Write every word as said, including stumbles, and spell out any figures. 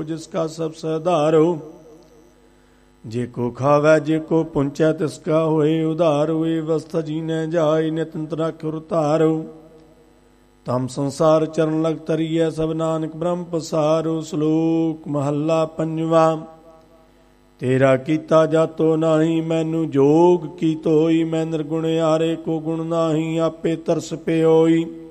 जिसका सब सधारो। जे को खावै जे को पुंचै तिसका होए उधार। हुई अवस्था जीने जाय नित नित रख उतारो। तम संसार चरण लग तरिय सब नानक ब्रह्म पसारो। श्लोक महला पंजवा। तेरा कीता जातो नाही मैनू जोग की तोई। मैं निर्गुण यारे को गुण नाही आपे तरस पे होई।